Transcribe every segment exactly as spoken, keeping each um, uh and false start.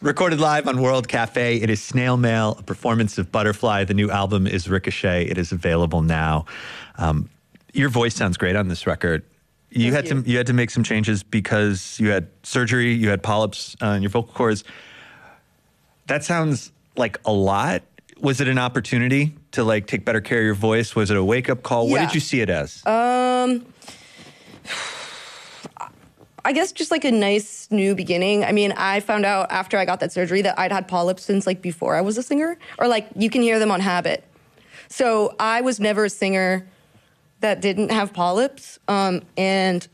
Recorded live on World Cafe, it is Snail Mail, a performance of Butterfly. The new album is Ricochet. It is available now. Um, your voice sounds great on this record. You Thank had you. to you had to make some changes because you had surgery, you had polyps uh, in your vocal cords. That sounds like a lot. Was it an opportunity to like take better care of your voice? Was it a wake-up call? What Yeah. did you see it as? Um, I guess just like a nice new beginning. I mean, I found out after I got that surgery that I'd had polyps since like before I was a singer, or like you can hear them on Habit. So I was never a singer that didn't have polyps. Um, and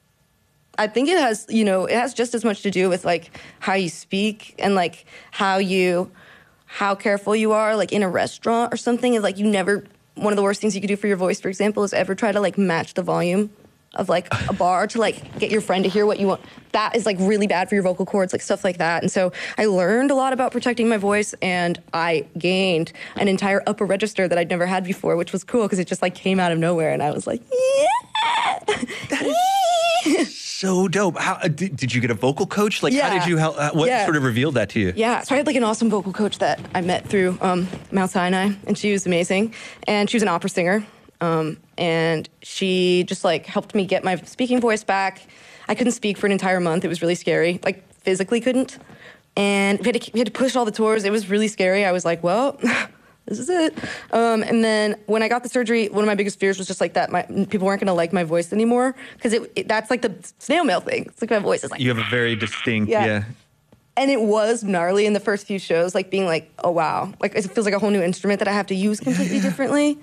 I think it has, you know, it has just as much to do with like how you speak and like how you, how careful you are, like in a restaurant or something. Is like you never, one of the worst things you could do for your voice, for example, is ever try to like match the volume of like a bar to like get your friend to hear what you want. That is like really bad for your vocal cords, like stuff like that. And so I learned a lot about protecting my voice, and I gained an entire upper register that I'd never had before, which was cool because it just like came out of nowhere, and I was like, yeah. That is so dope. How uh, did, did you get a vocal coach? Like, Yeah. how did you help? Uh, what Yeah. sort of revealed that to you? Yeah, so I had like an awesome vocal coach that I met through um, Mount Sinai, and she was amazing. And she was an opera singer, um, and she just like helped me get my speaking voice back. I couldn't speak for an entire month. It was really scary, like physically couldn't. And we had to, we had to push all the tours. It was really scary. I was like, well, this is it. Um, and then when I got the surgery, one of my biggest fears was just like that my people weren't going to like my voice anymore, because it, it that's like the snail mail thing. It's like my voice is like, You have a very distinct, Yeah. yeah. and it was gnarly in the first few shows, like being like, oh, wow. Like, it feels like a whole new instrument that I have to use completely differently.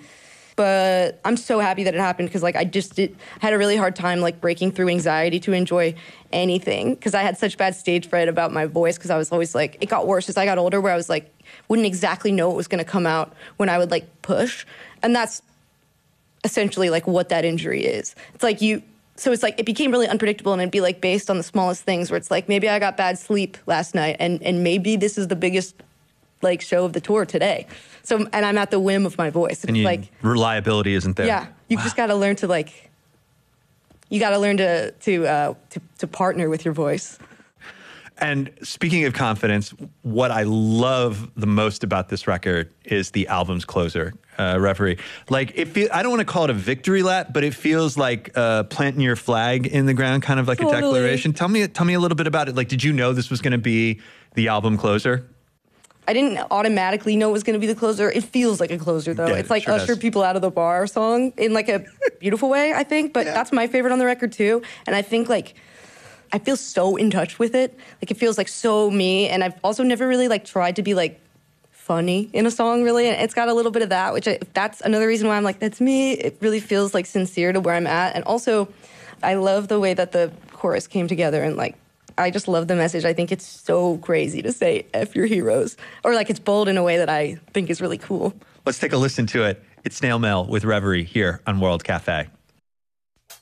But I'm so happy that it happened, because, like, I just did, had a really hard time, like, breaking through anxiety to enjoy anything, because I had such bad stage fright about my voice, because I was always, like, it got worse as I got older, where I was, like, wouldn't exactly know what was going to come out when I would, like, push. And that's essentially, like, what that injury is. It's like you... So it's like, it became really unpredictable, and it'd be like based on the smallest things, where it's like, maybe I got bad sleep last night, and, and maybe this is the biggest like show of the tour today. So, and I'm at the whim of my voice. It's And you, like, reliability isn't there. yeah, you Wow. just got to learn to like, you got to learn to, to, uh, to, to partner with your voice. And speaking of confidence, what I love the most about this record is the album's closer, uh, Reverie. Like, it feel, I don't want to call it a victory lap, but it feels like uh, planting your flag in the ground, kind of like Totally. a declaration. Tell me, tell me a little bit about it. Like, did you know this was going to be the album closer? I didn't automatically know it was going to be the closer. It feels like a closer, though. Yeah, it's it like sure Usher does. People Out of the Bar song in like a beautiful way, I think. But Yeah. that's my favorite on the record, too. And I think like, I feel so in touch with it. Like, it feels like so me. And I've also never really like tried to be like funny in a song, really. And it's got a little bit of that, which I, that's another reason why I'm like, that's me. It really feels like sincere to where I'm at. And also, I love the way that the chorus came together, and like, I just love the message. I think it's so crazy to say F your heroes. Or like, it's bold in a way that I think is really cool. Let's take a listen to it. It's Snail Mail with Reverie here on World Cafe.